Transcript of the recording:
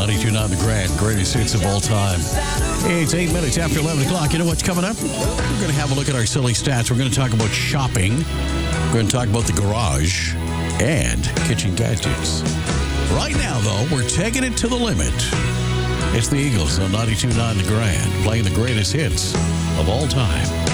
92.9 The Grand, greatest hits of all time. It's 8 minutes after 11 o'clock. You know what's coming up? We're going to have a look at our silly stats. We're going to talk about shopping. We're going to talk about the garage and kitchen gadgets. Right now, though, we're taking it to the limit. It's the Eagles on 92.9 The Grand, playing the greatest hits of all time.